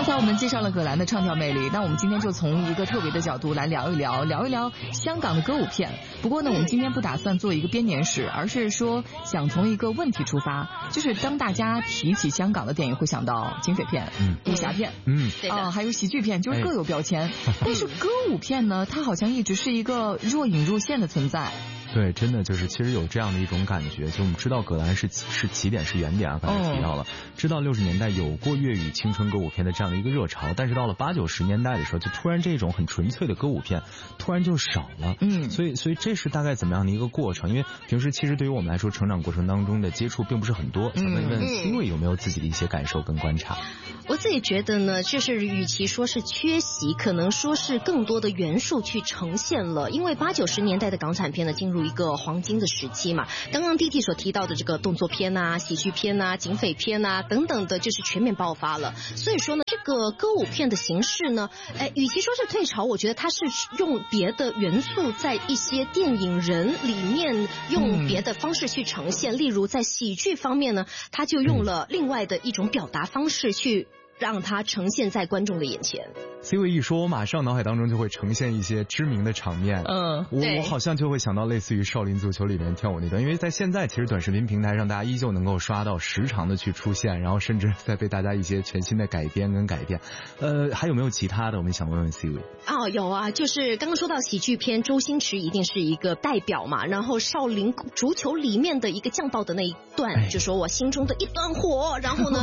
才我们介绍了葛兰的唱跳魅力，那我们今天就从一个特别的角度来聊一聊香港的歌舞片。不过呢，我们今天不打算做一个编年史，而是说想从一个问题出发，就是当大家提起香港的电影，会想到警匪片、武侠片，还有喜剧片，就是各有标签。但是歌舞片呢，它好像一直是一个若隐若现的存在。 对，真的就是其实有这样的一种感觉，就我们知道葛兰是起点是原点啊，刚才提到了，知道60年代有过粤语青春歌舞片的这样的一个热潮，但是到了80、90年代的时候，就突然这种很纯粹的歌舞片突然就少了。所以这是大概怎么样的一个过程？因为平时其实对于我们来说，成长过程当中的接触并不是很多。想问一问 C 位有没有自己的一些感受跟观察？ 我自己觉得呢，就是与其说是缺席，可能说是更多的元素去呈现了。因为80、90年代的港产片呢，进入一个黄金的时期嘛。刚刚 DT 所提到的这个动作片啊、喜剧片啊、警匪片啊等等的，就是全面爆发了。所以说呢，这个歌舞片的形式呢，与其说是退潮，我觉得它是用别的元素在一些电影人里面用别的方式去呈现。例如在喜剧方面呢，它就用了另外的一种表达方式去让它呈现在观众的眼前。 C 位一说，我马上脑海当中就会呈现一些知名的场面。我好像就会想到类似于少林足球里面跳舞那段，因为在现在其实短视频平台上大家依旧能够刷到时常的去出现，然后甚至在被大家一些全新的改编。还有没有其他的？我们想问问 C 位。 有啊，就是刚刚说到喜剧片，周星驰一定是一个代表嘛。然后少林足球里面的一个降爆的那一段，就说我心中的一段火。然后呢，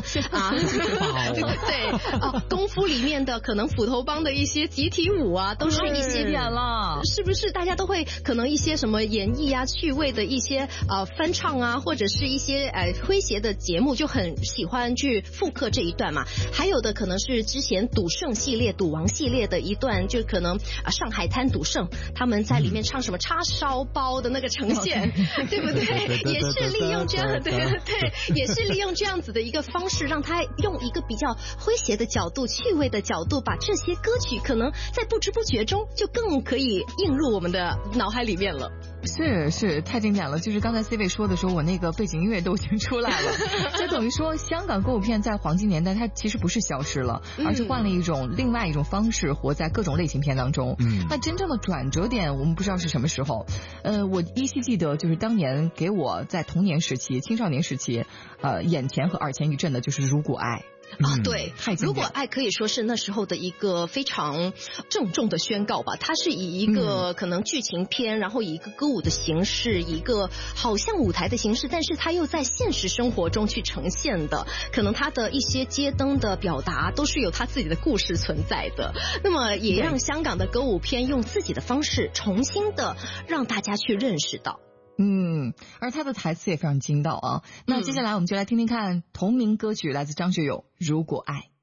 功夫里面的可能斧头帮的一些集体舞啊，都是一些点了，是不是？大家都会可能一些什么演绎啊、趣味的一些翻唱啊，或者是一些诙谐的节目，就很喜欢去复刻这一段嘛。还有的可能是之前赌圣系列、赌王系列的一段，就可能上海滩赌圣他们在里面唱什么叉烧包的那个呈现，对不对？也是利用这样，也是利用这样子的一个方式，让他用一个比较诙谐的角度、趣味的角度，把这些歌曲可能在不知不觉中就更可以映入我们的脑海里面了。 是太经典了，就是刚才 C 位说的时候，我那个背景音乐都已经出来了。就等于说香港歌舞片在黄金年代它其实不是消失了，而是换了另外一种方式活在各种类型片当中。那真正的转折点我们不知道是什么时候。我依稀记得就是当年给我在童年时期、青少年时期眼前和耳前一震的就是如果爱。 对，如果爱可以说是那时候的一个非常郑重的宣告吧。它是以一个可能剧情片，然后以一个歌舞的形式，以一个好像舞台的形式，但是它又在现实生活中去呈现的。可能它的一些街灯的表达都是有它自己的故事存在的。那么也让香港的歌舞片用自己的方式重新的让大家去认识到。 而他的台词也非常精到啊。那接下来我们就来听听看同名歌曲，来自张学友《如果爱》。